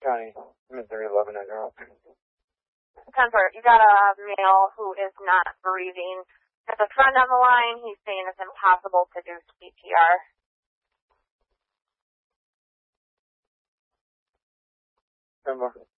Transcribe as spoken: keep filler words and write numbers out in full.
County, Missouri, eleven nine zero. ten four, you got a male who is not breathing. There's a friend on the line. He's saying it's impossible to do C P R. ten four.